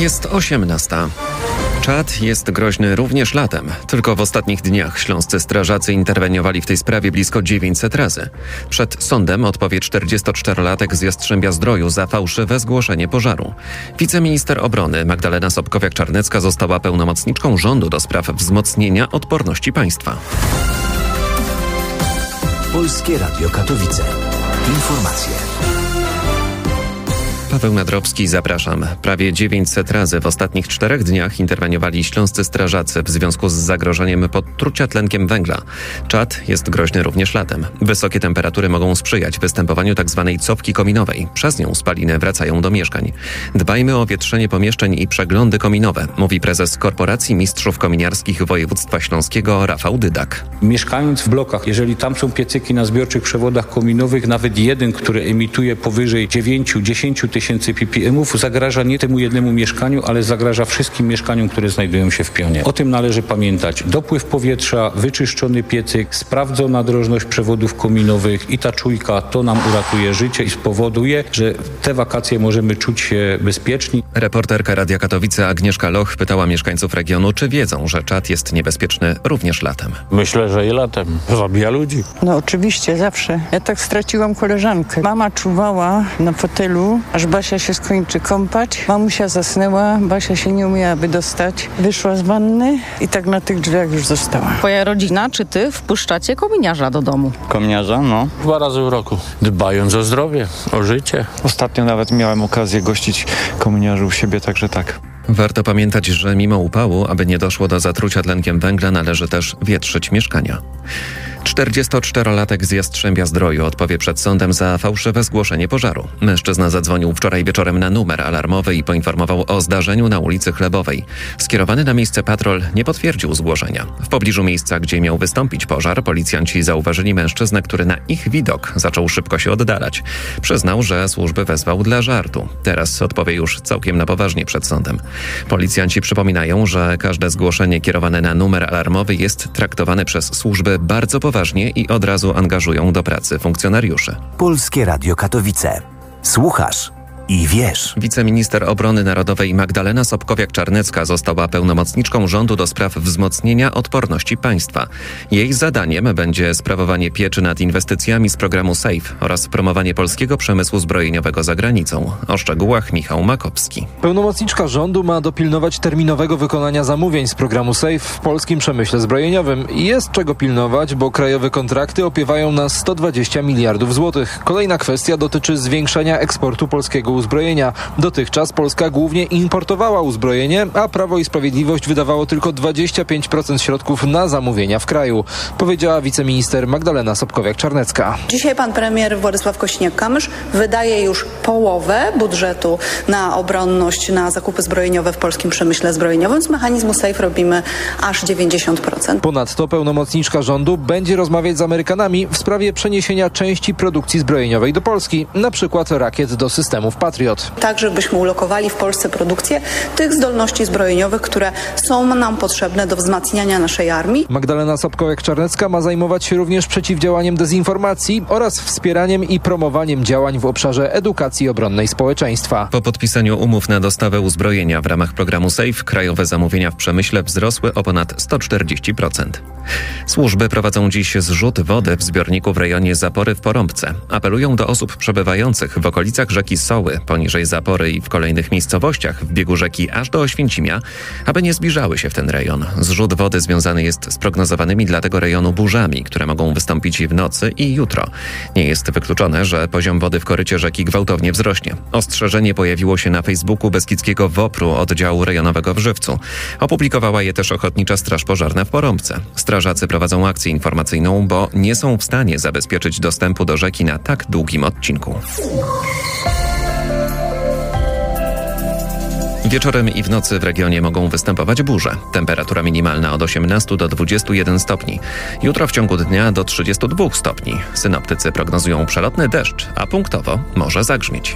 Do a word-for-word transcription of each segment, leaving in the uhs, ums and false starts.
Jest osiemnasta. Czad jest groźny również latem. Tylko w ostatnich dniach śląscy strażacy interweniowali w tej sprawie blisko dziewięćset razy. Przed sądem odpowie czterdziestoczterolatek z Jastrzębia-Zdroju za fałszywe zgłoszenie pożaru. Wiceminister obrony Magdalena Sobkowiak-Czarnecka została pełnomocniczką rządu do spraw wzmocnienia odporności państwa. Polskie Radio Katowice. Informacje. Paweł Nadrowski, zapraszam. Prawie dziewięćset razy w ostatnich czterech dniach interweniowali śląscy strażacy w związku z zagrożeniem podtrucia tlenkiem węgla. Czad jest groźny również latem. Wysokie temperatury mogą sprzyjać występowaniu tzw. cofki kominowej. Przez nią spaliny wracają do mieszkań. Dbajmy o wietrzenie pomieszczeń i przeglądy kominowe, mówi prezes Korporacji Mistrzów Kominiarskich Województwa Śląskiego Rafał Dydak. Mieszkając w blokach, jeżeli tam są piecyki na zbiorczych przewodach kominowych, nawet jeden, który emituje powyżej dziewięć do dziesięciu tysięcy ppm zagraża nie temu jednemu mieszkaniu, ale zagraża wszystkim mieszkaniom, które znajdują się w pionie. O tym należy pamiętać. Dopływ powietrza, wyczyszczony piecyk, sprawdzona drożność przewodów kominowych i ta czujka to nam uratuje życie i spowoduje, że te wakacje możemy czuć się bezpieczni. Reporterka Radia Katowice Agnieszka Loch pytała mieszkańców regionu, czy wiedzą, że czad jest niebezpieczny również latem. Myślę, że i latem. Zabija ludzi. No oczywiście, zawsze. Ja tak straciłam koleżankę. Mama czuwała na fotelu, aż Basia się skończy kąpać. Mamusia zasnęła, Basia się nie umiała wydostać. Wyszła z wanny i tak na tych drzwiach już została. Twoja rodzina czy ty wpuszczacie kominiarza do domu? Kominiarza? No. Dwa razy w roku. Dbając o zdrowie, o życie. Ostatnio nawet miałem okazję gościć kominiarzy u siebie, także tak. Warto pamiętać, że mimo upału, aby nie doszło do zatrucia tlenkiem węgla, należy też wietrzyć mieszkania. czterdziestoczterolatek z Jastrzębia-Zdroju odpowie przed sądem za fałszywe zgłoszenie pożaru. Mężczyzna zadzwonił wczoraj wieczorem na numer alarmowy i poinformował o zdarzeniu na ulicy Chlebowej. Skierowany na miejsce patrol nie potwierdził zgłoszenia. W pobliżu miejsca, gdzie miał wystąpić pożar, policjanci zauważyli mężczyznę, który na ich widok zaczął szybko się oddalać. Przyznał, że służby wezwał dla żartu. Teraz odpowie już całkiem na poważnie przed sądem. Policjanci przypominają, że każde zgłoszenie kierowane na numer alarmowy jest traktowane przez służby bardzo poważnie i od razu angażują do pracy funkcjonariuszy. Polskie Radio Katowice. Słuchasz i wiesz. Wiceminister obrony narodowej Magdalena Sobkowiak-Czarnecka została pełnomocniczką rządu do spraw wzmocnienia odporności państwa. Jej zadaniem będzie sprawowanie pieczy nad inwestycjami z programu SAFE oraz promowanie polskiego przemysłu zbrojeniowego za granicą. O szczegółach Michał Makowski. Pełnomocniczka rządu ma dopilnować terminowego wykonania zamówień z programu SAFE w polskim przemyśle zbrojeniowym. Jest czego pilnować, bo krajowe kontrakty opiewają na sto dwadzieścia miliardów złotych. Kolejna kwestia dotyczy zwiększenia eksportu polskiego uzbrojenia. Dotychczas Polska głównie importowała uzbrojenie, a Prawo i Sprawiedliwość wydawało tylko dwadzieścia pięć procent środków na zamówienia w kraju, powiedziała wiceminister Magdalena Sobkowiak-Czarnecka. Dzisiaj pan premier Władysław Kośniak-Kamysz wydaje już połowę budżetu na obronność, na zakupy zbrojeniowe w polskim przemyśle zbrojeniowym. Z mechanizmu SAFE robimy aż dziewięćdziesiąt procent. Ponadto pełnomocniczka rządu będzie rozmawiać z Amerykanami w sprawie przeniesienia części produkcji zbrojeniowej do Polski, na przykład rakiet do systemów Patriot. Tak, żebyśmy ulokowali w Polsce produkcję tych zdolności zbrojeniowych, które są nam potrzebne do wzmacniania naszej armii. Magdalena Sobkowiak-Czarnecka ma zajmować się również przeciwdziałaniem dezinformacji oraz wspieraniem i promowaniem działań w obszarze edukacji obronnej społeczeństwa. Po podpisaniu umów na dostawę uzbrojenia w ramach programu SAFE krajowe zamówienia w przemyśle wzrosły o ponad sto czterdzieści procent. Służby prowadzą dziś zrzut wody w zbiorniku w rejonie Zapory w Porąbce. Apelują do osób przebywających w okolicach rzeki Soły, poniżej Zapory i w kolejnych miejscowościach w biegu rzeki aż do Oświęcimia, aby nie zbliżały się w ten rejon. Zrzut wody związany jest z prognozowanymi dla tego rejonu burzami, które mogą wystąpić w nocy i jutro. Nie jest wykluczone, że poziom wody w korycie rzeki gwałtownie wzrośnie. Ostrzeżenie pojawiło się na Facebooku Beskidzkiego WOPR-u oddziału rejonowego w Żywcu. Opublikowała je też Ochotnicza Straż Pożarna w Porąbce. Strażacy prowadzą akcję informacyjną, bo nie są w stanie zabezpieczyć dostępu do rzeki na tak długim odcinku. Wieczorem i w nocy w regionie mogą występować burze. Temperatura minimalna od osiemnastu do dwudziestu jeden stopni. Jutro w ciągu dnia do trzydziestu dwóch stopni. Synoptycy prognozują przelotny deszcz, a punktowo może zagrzmieć.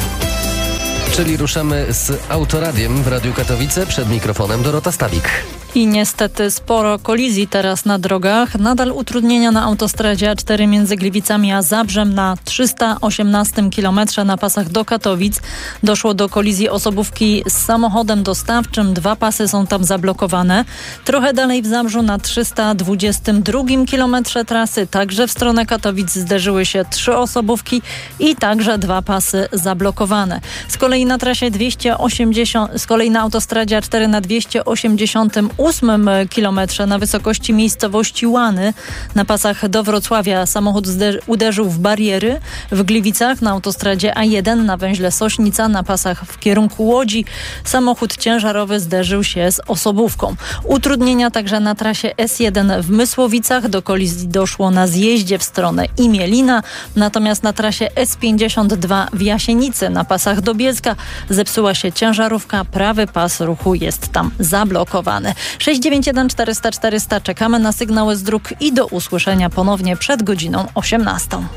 Czyli ruszamy z Autoradiem w Radiu Katowice. Przed mikrofonem Dorota Stawik. I niestety sporo kolizji teraz na drogach. Nadal utrudnienia na autostradzie A cztery między Gliwicami a Zabrzem na trzysta osiemnastym kilometrze na pasach do Katowic. Doszło do kolizji osobówki z samochodem dostawczym. Dwa pasy są tam zablokowane. Trochę dalej w Zabrzu na trzysta dwudziestym drugim kilometrze trasy, także w stronę Katowic zderzyły się trzy osobówki i także dwa pasy zablokowane. Z kolei na trasie dwieście osiemdziesiąt, z kolei na autostradzie A cztery na dwieście osiemdziesiątym ósmym kilometrze na wysokości miejscowości Łany na pasach do Wrocławia samochód zder- uderzył w bariery. W Gliwicach na autostradzie A jeden na węźle Sośnica na pasach w kierunku Łodzi samochód ciężarowy zderzył się z osobówką. Utrudnienia także na trasie S jeden w Mysłowicach. Do kolizji doszło na zjeździe w stronę Imielina. Natomiast na trasie S pięćdziesiąt dwa w Jasienicy na pasach do Bielska zepsuła się ciężarówka. Prawy pas ruchu jest tam zablokowany. sześć dziewięć jeden czterysta czterysta. Czekamy na sygnały z dróg i do usłyszenia ponownie przed godziną osiemnastą.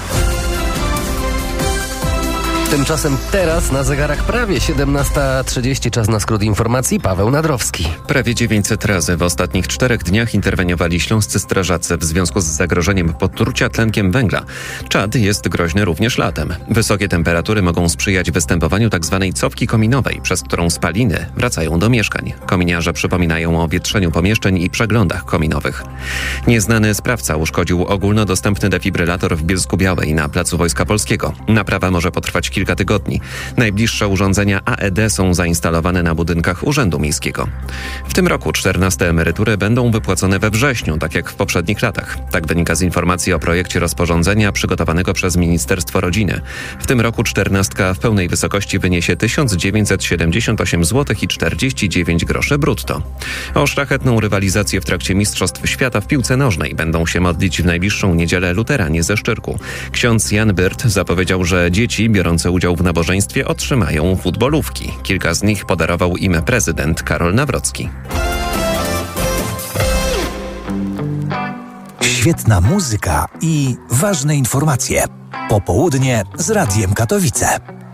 Tymczasem teraz na zegarach prawie siedemnasta trzydzieści. Czas na skrót informacji. Paweł Nadrowski. Prawie dziewięćset razy w ostatnich czterech dniach interweniowali śląscy strażacy w związku z zagrożeniem podtrucia tlenkiem węgla. Czad jest groźny również latem. Wysokie temperatury mogą sprzyjać występowaniu tzw. cofki kominowej, przez którą spaliny wracają do mieszkań. Kominiarze przypominają o wietrzeniu pomieszczeń i przeglądach kominowych. Nieznany sprawca uszkodził ogólnodostępny defibrylator w Bielsku-Białej na placu Wojska Polskiego. Naprawa może potrwać kilka kilka tygodni. Najbliższe urządzenia A E D są zainstalowane na budynkach Urzędu Miejskiego. W tym roku czternaste emerytury będą wypłacone we wrześniu, tak jak w poprzednich latach. Tak wynika z informacji o projekcie rozporządzenia przygotowanego przez Ministerstwo Rodziny. W tym roku czternastka w pełnej wysokości wyniesie tysiąc dziewięćset siedemdziesiąt osiem złotych i czterdzieści dziewięć groszy brutto. O szlachetną rywalizację w trakcie Mistrzostw Świata w piłce nożnej będą się modlić w najbliższą niedzielę luteranie ze Szczyrku. Ksiądz Jan Byrt zapowiedział, że dzieci biorące udział w nabożeństwie otrzymają futbolówki. Kilka z nich podarował im prezydent Karol Nawrocki. Świetna muzyka i ważne informacje. Popołudnie z Radiem Katowice.